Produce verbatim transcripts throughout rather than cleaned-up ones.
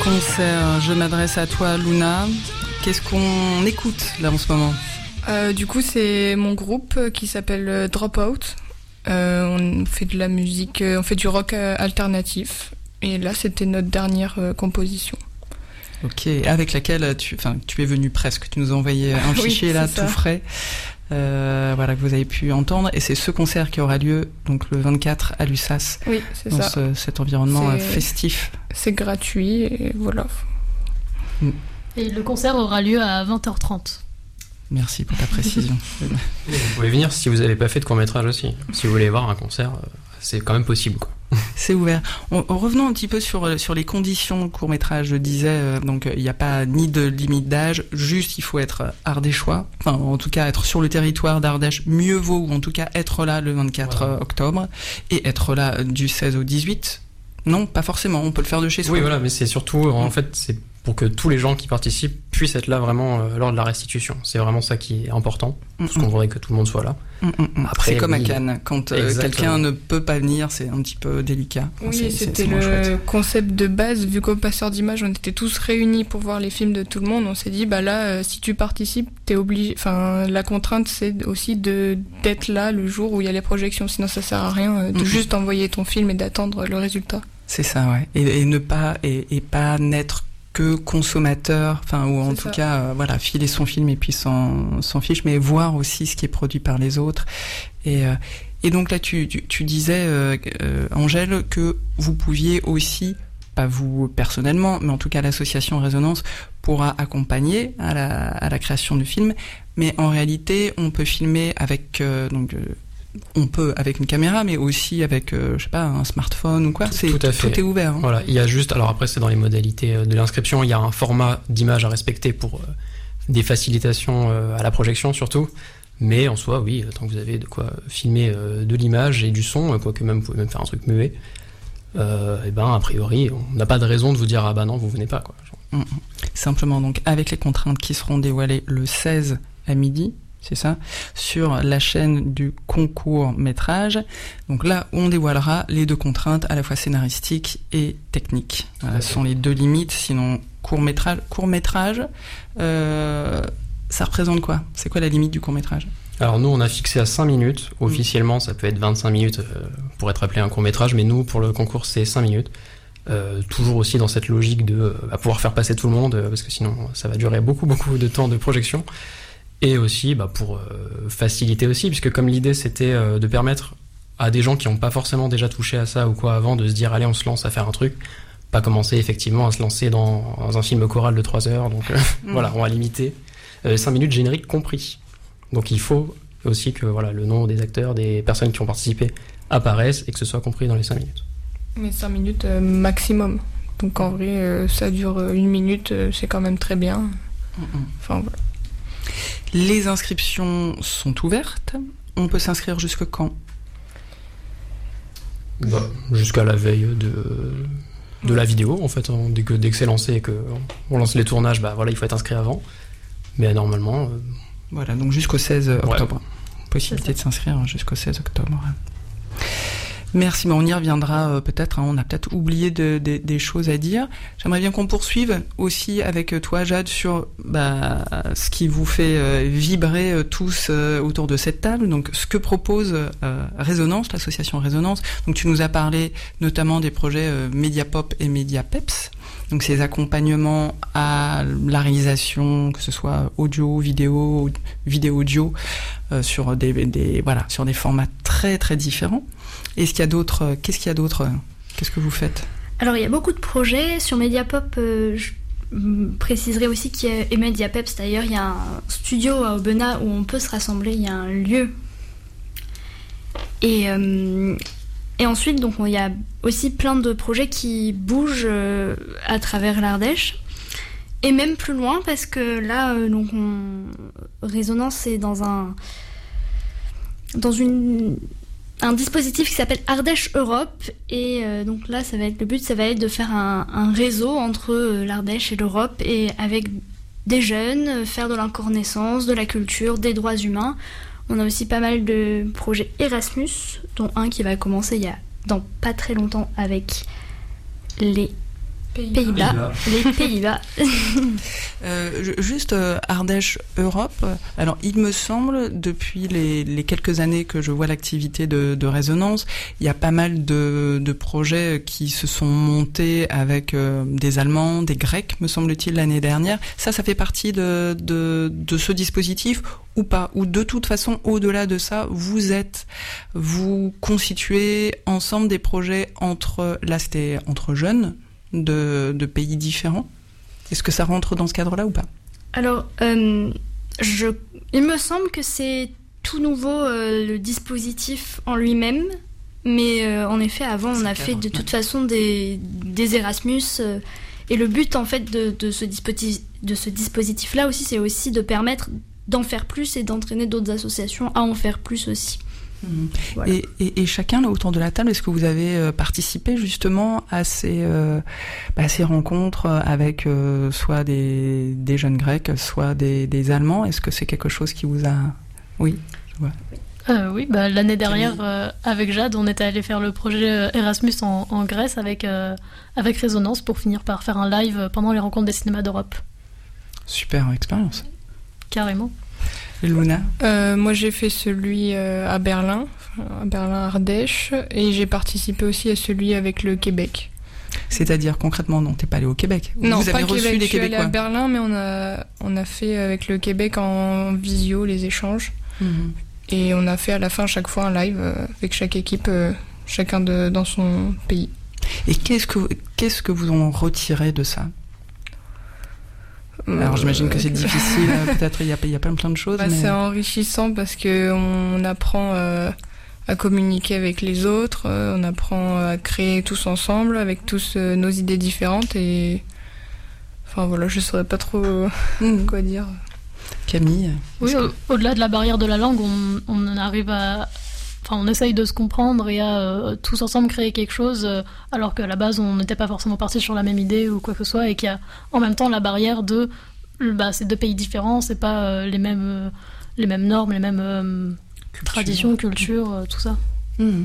concert. Je m'adresse à toi, Luna. Qu'est-ce qu'on écoute là en ce moment ? euh, Du coup, c'est mon groupe qui s'appelle Dropout. Euh, on fait de la musique, on fait du rock alternatif. Et là, c'était notre dernière euh, composition. Ok, avec laquelle tu, enfin, tu es venu presque. Tu nous as envoyé un fichier oui, là tout frais. Euh, voilà, que vous avez pu entendre, et c'est ce concert qui aura lieu donc le vingt-quatre à l'U S A S. Oui, c'est dans ça. Ce, cet environnement c'est, festif. C'est gratuit et voilà. Mm. Et le concert aura lieu à vingt heures trente. Merci pour ta précision. Vous pouvez venir si vous n'avez pas fait de court-métrage aussi. Si vous voulez voir un concert, c'est quand même possible, quoi. C'est ouvert. En, en revenant un petit peu sur, sur les conditions de court-métrage, je disais, euh, donc il n'y a pas ni de limite d'âge, juste il faut être ardéchois, enfin en tout cas être sur le territoire d'Ardèche, mieux vaut, ou en tout cas être là le vingt-quatre voilà. octobre, et être là du seize au dix-huit. Non, pas forcément, on peut le faire de chez soi. Oui, voilà, mais c'est surtout, en mmh. fait, c'est pour que tous les gens qui participent puissent être là vraiment euh, lors de la restitution. C'est vraiment ça qui est important, parce mmh. qu'on voudrait que tout le monde soit là. Mmh. Après, c'est comme oui, à Cannes, quand euh, quelqu'un ne peut pas venir, c'est un petit peu délicat. Oui, c'est, c'était c'est, c'est le chouette. Concept de base, vu qu'au Passeur d'Images, on était tous réunis pour voir les films de tout le monde, on s'est dit, bah là, euh, si tu participes, t'es obligé, enfin, la contrainte, c'est aussi de, d'être là le jour où il y a les projections, sinon ça sert à rien euh, de mmh. juste envoyer ton film et d'attendre le résultat. C'est ça, ouais. Et, et ne pas, et, et pas n'être que consommateur, enfin, ou en c'est tout ça. cas, euh, voilà, filer son film et puis s'en, s'en fiche, mais voir aussi ce qui est produit par les autres. Et, euh, et donc là, tu, tu, tu disais, euh, euh, Angèle, que vous pouviez aussi, pas vous personnellement, mais en tout cas l'association Résonance pourra accompagner à la, à la création du film. Mais en réalité, on peut filmer avec, euh, donc, euh, on peut avec une caméra, mais aussi avec, euh, je sais pas, un smartphone ou quoi. Tout, c'est, tout, à fait. Tout est ouvert. Hein. Voilà, il y a juste, alors après c'est dans les modalités de l'inscription, il y a un format d'image à respecter pour euh, des facilitations euh, à la projection surtout. Mais en soi, oui, tant que vous avez de quoi filmer euh, de l'image et du son, quoique même vous pouvez même faire un truc muet. Euh, et ben a priori, on n'a pas de raison de vous dire ah bah non, vous venez pas quoi. Mmh. Simplement donc avec les contraintes qui seront dévoilées le seize à midi. C'est ça, sur la chaîne du concours métrage. Donc là, on dévoilera les deux contraintes, à la fois scénaristiques et techniques. Voilà, ce sont les deux limites. Sinon, court métrage, court métrage, euh, ça représente quoi ? C'est quoi la limite du court métrage ? Alors nous, on a fixé à cinq minutes. Officiellement, ça peut être vingt-cinq minutes euh, pour être appelé un court métrage, mais nous, pour le concours, c'est cinq minutes. Euh, toujours aussi dans cette logique de euh, à pouvoir faire passer tout le monde, euh, parce que sinon, ça va durer beaucoup, beaucoup de temps de projection. Et aussi bah, pour euh, faciliter aussi, puisque comme l'idée c'était euh, de permettre à des gens qui n'ont pas forcément déjà touché à ça ou quoi avant de se dire allez on se lance à faire un truc, pas commencer effectivement à se lancer dans, dans un film choral de trois heures, donc euh, mmh. voilà, on va limiter euh, cinq minutes génériques compris. Donc il faut aussi que voilà, le nom des acteurs, des personnes qui ont participé apparaissent et que ce soit compris dans les cinq minutes. Mais cinq minutes euh, maximum, donc en vrai euh, ça dure une minute, euh, c'est quand même très bien. Mmh. Enfin voilà. Les inscriptions sont ouvertes. On peut s'inscrire jusque quand ? Bah, jusqu'à la veille de, de la vidéo, en fait. Dès que, dès que c'est lancé et qu'on lance les tournages, bah, voilà, il faut être inscrit avant. Mais normalement... Euh... Voilà, donc jusqu'au seize octobre. Ouais. Possibilité de s'inscrire jusqu'au seize octobre. Merci, mais on y reviendra euh, peut-être, hein, on a peut-être oublié de, de, des choses à dire. J'aimerais bien qu'on poursuive aussi avec toi, Jade, sur bah, ce qui vous fait euh, vibrer euh, tous euh, autour de cette table. Donc, ce que propose euh, Résonance, l'association Résonance. Donc, tu nous as parlé notamment des projets euh, Mediapop et Mediapeps. Donc, ces accompagnements à la réalisation, que ce soit audio, vidéo, vidéo audio, euh, sur des, des voilà, sur des formats très très différents. Est-ce qu'il y a d'autres, qu'est-ce qu'il y a d'autre ? Qu'est-ce que vous faites ? Alors, il y a beaucoup de projets. Sur Mediapop, euh, je préciserai aussi qu'il y a, et Mediapeps d'ailleurs, il y a un studio à Aubenas où on peut se rassembler, il y a un lieu. Et, euh, et ensuite, donc, il y a aussi plein de projets qui bougent euh, à travers l'Ardèche. Et même plus loin, parce que là, euh, donc, on... Résonance est dans un... dans une... un dispositif qui s'appelle Ardèche Europe et euh, donc là ça va être le but ça va être de faire un, un réseau entre euh, l'Ardèche et l'Europe et avec des jeunes, euh, faire de l'incornaissance, de la culture, des droits humains. On a aussi pas mal de projets Erasmus, dont un qui va commencer il y a dans pas très longtemps avec les Pays-Bas. Pays-Bas. Les Pays-Bas. euh, juste euh, Ardèche Europe. Alors, il me semble, depuis les, les quelques années que je vois l'activité de, de Résonance, il y a pas mal de, de projets qui se sont montés avec euh, des Allemands, des Grecs, me semble-t-il, l'année dernière. Ça, ça fait partie de, de, de ce dispositif ou pas? Ou de toute façon, au-delà de ça, vous êtes, vous constituez ensemble des projets entre, là, c'était entre jeunes, De, de pays différents. Est-ce que ça rentre dans ce cadre-là ou pas? Alors, euh, je, il me semble que c'est tout nouveau euh, le dispositif en lui-même, mais euh, en effet, avant, on a fait de toute façon des, des Erasmus, euh, et le but en fait de, de ce dispositif, de ce dispositif-là aussi, c'est aussi de permettre d'en faire plus et d'entraîner d'autres associations à en faire plus aussi. Voilà. Et, et, et chacun là autour de la table, est-ce que vous avez euh, participé justement à ces, euh, bah, ces rencontres avec euh, soit des, des jeunes Grecs, soit des, des Allemands? Est-ce que c'est quelque chose qui vous a... Oui, je vois. Euh, oui, bah, l'année dernière, euh, avec Jade, on était allé faire le projet Erasmus en, en Grèce avec, euh, avec Résonance pour finir par faire un live pendant les rencontres des cinémas d'Europe. Super expérience. Carrément. Et Luna? euh, Moi, j'ai fait celui euh, à Berlin, à Berlin-Ardèche, et j'ai participé aussi à celui avec le Québec. C'est-à-dire concrètement, non, t'es pas allé au Québec? Non, vous pas avez reçu Québec, des je suis allée Québécois? à Berlin, mais on a, on a fait avec le Québec en visio les échanges. Mm-hmm. Et on a fait à la fin chaque fois un live euh, avec chaque équipe, euh, chacun de, dans son pays. Et qu'est-ce que, qu'est-ce que vous en retirez de ça? Alors j'imagine que c'est difficile, peut-être il y a, il y a plein, plein de choses. Bah, mais... C'est enrichissant parce qu'on apprend euh, à communiquer avec les autres, euh, on apprend à créer tous ensemble avec tous euh, nos idées différentes et... Enfin voilà, je ne saurais pas trop mmh. quoi dire. Camille? Oui, que... au-delà de la barrière de la langue, on, on arrive à... Enfin, on essaye de se comprendre et à euh, tous ensemble créer quelque chose, euh, alors qu'à la base, on n'était pas forcément partis sur la même idée ou quoi que ce soit, et qu'il y a en même temps la barrière de bah, c'est deux pays différents, c'est pas euh, les, mêmes, euh, les mêmes normes, les mêmes euh, Culture. traditions, cultures, euh, tout ça. Mmh.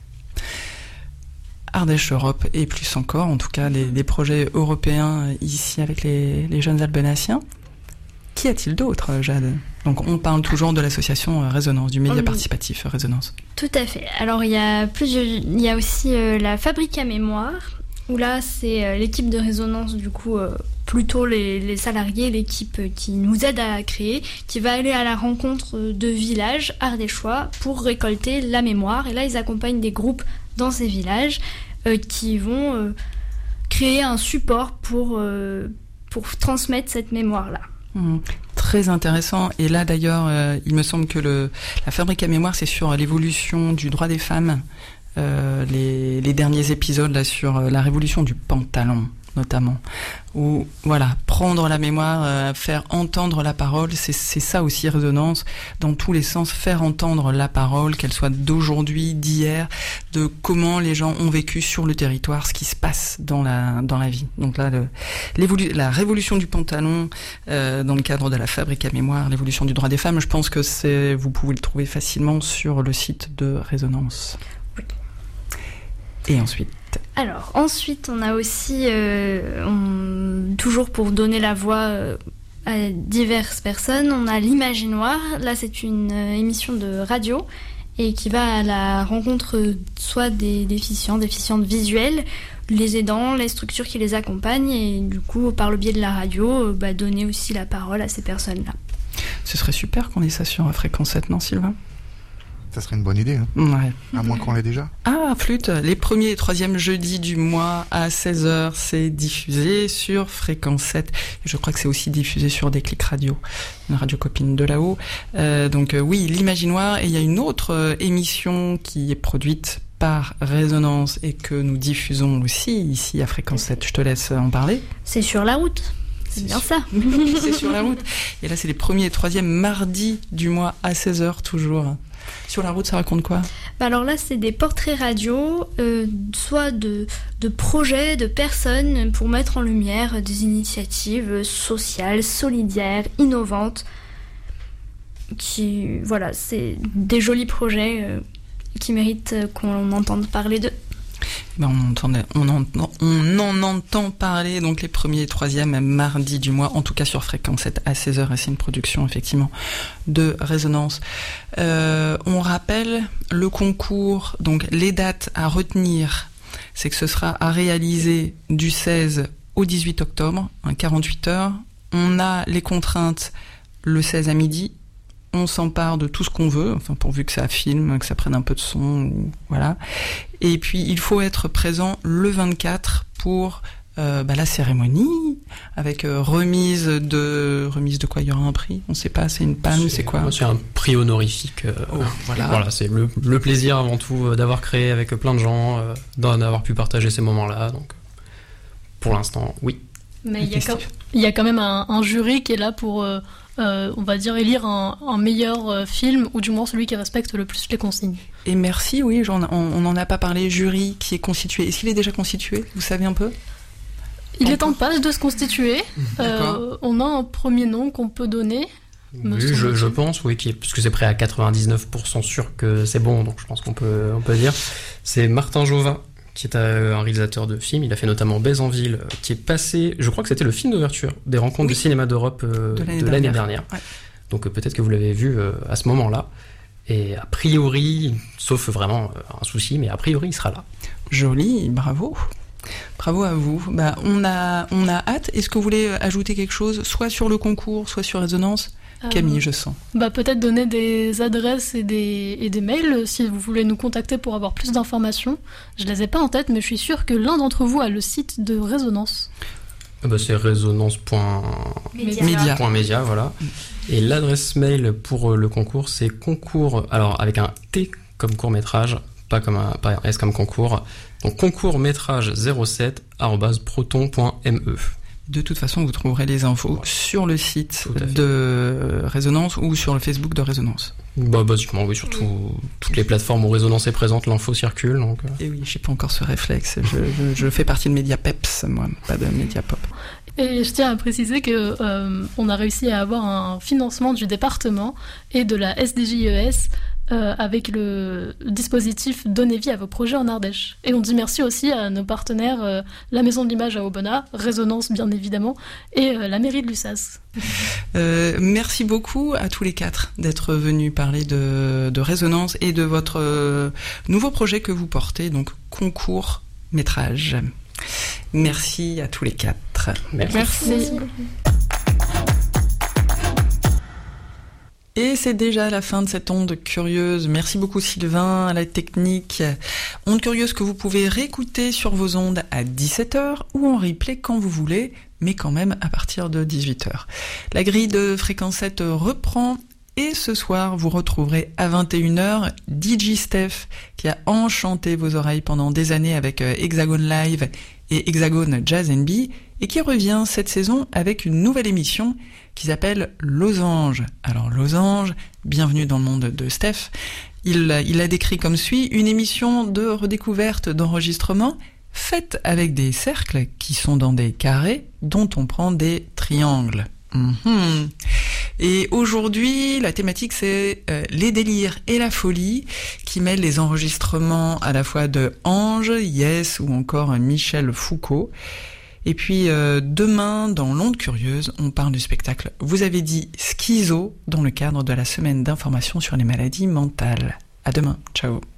Ardèche Europe et plus encore, en tout cas, les, les projets européens ici avec les, les jeunes Albenaciens. Qu'y a-t-il d'autre, Jade? Donc on parle toujours de l'association Résonance, du média oui. participatif Résonance. Tout à fait. Alors il y a plusieurs, il y a aussi euh, la Fabrique à mémoire, où là c'est euh, l'équipe de Résonance, du coup euh, plutôt les, les salariés, l'équipe euh, qui nous aide à créer, qui va aller à la rencontre de villages ardéchois pour récolter la mémoire. Et là ils accompagnent des groupes dans ces villages euh, qui vont euh, créer un support pour, euh, pour transmettre cette mémoire-là. Mmh, très intéressant. Et là d'ailleurs, euh, il me semble que le, la Fabrique à mémoire, c'est sur l'évolution du droit des femmes. Euh, les, les derniers épisodes là sur la révolution du pantalon notamment, où voilà, prendre la mémoire, euh, faire entendre la parole, c'est, c'est ça aussi Résonance, dans tous les sens, faire entendre la parole, qu'elle soit d'aujourd'hui, d'hier, de comment les gens ont vécu sur le territoire, ce qui se passe dans la dans la vie. Donc là, le, l'évolu- la révolution du pantalon, euh, dans le cadre de la Fabrique à mémoire, l'évolution du droit des femmes, je pense que c'est, vous pouvez le trouver facilement sur le site de Résonance. Oui. Et ensuite Alors, ensuite, on a aussi, euh, on, toujours pour donner la voix euh, à diverses personnes, on a l'Imaginoire. Là, c'est une euh, émission de radio et qui va à la rencontre euh, soit des déficients, déficientes visuelles, les aidants, les structures qui les accompagnent et du coup, par le biais de la radio, euh, bah, donner aussi la parole à ces personnes-là. Ce serait super qu'on ait ça sur Fréquence sept, non, Sylvain ? Ça serait une bonne idée, hein. Ouais. À moins qu'on l'ait déjà. Ah, flûte, les premiers et troisièmes jeudis du mois à seize heures, c'est diffusé sur Fréquence sept. Je crois que c'est aussi diffusé sur Déclic Radio, une radio copine de là-haut. Euh, donc euh, oui, l'Imaginoire. Et il y a une autre euh, émission qui est produite par Résonance et que nous diffusons aussi ici à Fréquence sept. Je te laisse en parler. C'est sur la route. C'est, c'est bien sur... ça. C'est sur la route. Et là, c'est les premiers et troisièmes mardis du mois à seize heures toujours. Sur la route, ça raconte quoi ? Bah alors là, c'est des portraits radio, euh, soit de, de projets, de personnes pour mettre en lumière des initiatives sociales, solidaires, innovantes. Qui, voilà, c'est des jolis projets euh, qui méritent qu'on entende parler d'eux. Ben on, entendait, on, en, on en entend parler donc les premiers et troisièmes mardis du mois, en tout cas sur Fréquence sept à seize heures, et c'est une production effectivement de Résonance. Euh, on rappelle le concours, donc les dates à retenir, c'est que ce sera à réaliser du seize au dix-huit octobre, hein, quarante-huit heures. On a les contraintes le seize à midi. On s'empare de tout ce qu'on veut, enfin pourvu que ça filme, que ça prenne un peu de son, ou, voilà. Et puis il faut être présent le vingt-quatre pour euh, bah, la cérémonie, avec euh, remise de remise de quoi, il y aura un prix, on sait pas, c'est une palme, c'est, c'est quoi? C'est un prix honorifique. Euh, oh, voilà. Voilà, c'est le, le plaisir avant tout d'avoir créé avec plein de gens, euh, d'avoir pu partager ces moments-là. Donc pour l'instant, oui. Mais il y, y a quand même un, un jury qui est là pour euh, Euh, on va dire élire un, un meilleur euh, film, ou du moins celui qui respecte le plus les consignes. Et merci, oui, on n'en a pas parlé, jury qui est constitué. Est-ce qu'il est déjà constitué? Vous savez un peu? Il en est en passe de se constituer. Euh, on a un premier nom qu'on peut donner. Oui, je, je pense, oui, qui, puisque c'est prêt à quatre-vingt-dix-neuf pour cent sûr que c'est bon, donc je pense qu'on peut, on peut dire. C'est Martin Jovin, qui est un réalisateur de films. Il a fait notamment Baise en ville, qui est passé, je crois que c'était le film d'ouverture des rencontres oui. de cinéma d'Europe euh, de l'année de l'année dernière. dernière. Ouais. Donc euh, peut-être que vous l'avez vu euh, à ce moment-là. Et a priori, sauf vraiment euh, un souci, mais a priori il sera là. Joli, bravo. Bravo à vous. Bah, on a, on a hâte. Est-ce que vous voulez ajouter quelque chose, soit sur le concours, soit sur Résonance? Camille, euh, je sens. Bah, peut-être donner des adresses et des, et des mails si vous voulez nous contacter pour avoir plus d'informations. Je les ai pas en tête, mais je suis sûre que l'un d'entre vous a le site de Résonance. Bah, c'est résonance point média, voilà. Et l'adresse mail pour le concours, c'est concours, alors avec un T comme court-métrage, pas comme un, pas un S comme concours. Donc concours-métrage zéro sept arobase proton point me. De toute façon, vous trouverez les infos ouais. sur le site de Résonance ou sur le Facebook de Résonance. Bah, basiquement, oui, surtout oui. toutes les plateformes où Résonance est présente, l'info circule. Donc... Et oui, j'ai pas encore ce réflexe. Je, je, je fais partie de Mediapeps, moi, pas de Mediapop. Et je tiens à préciser que euh, on a réussi à avoir un financement du département et de la S D J E S euh, avec le dispositif Donnez vie à vos projets en Ardèche. Et on dit merci aussi à nos partenaires, euh, la Maison de l'Image à Aubenas, Résonance bien évidemment, et euh, la mairie de Lussas. Euh, merci beaucoup à tous les quatre d'être venus parler de, de Résonance et de votre euh, nouveau projet que vous portez, donc concours métrage. Merci à tous les quatre. Merci. Merci. Et c'est déjà la fin de cette onde curieuse. Merci beaucoup Sylvain à la technique. Onde curieuse que vous pouvez réécouter sur vos ondes à dix-sept heures ou en replay quand vous voulez, mais quand même à partir de dix-huit heures. La grille de Fréquence sept reprend. Et ce soir, vous retrouverez à vingt et une heures D J Steph, qui a enchanté vos oreilles pendant des années avec Hexagone Live et Hexagone Jazz and Bee, et qui revient cette saison avec une nouvelle émission qui s'appelle Losange. Alors Losange, bienvenue dans le monde de Steph. Il, il a décrit comme suit une émission de redécouverte d'enregistrement faite avec des cercles qui sont dans des carrés dont on prend des triangles. Mmh. Et aujourd'hui, la thématique c'est euh, les délires et la folie, qui mêlent les enregistrements à la fois de Ange, Yes ou encore Michel Foucault. Et puis euh, demain, dans l'onde curieuse, on parle du spectacle Vous avez dit Schizo, dans le cadre de la semaine d'information sur les maladies mentales. À demain, ciao.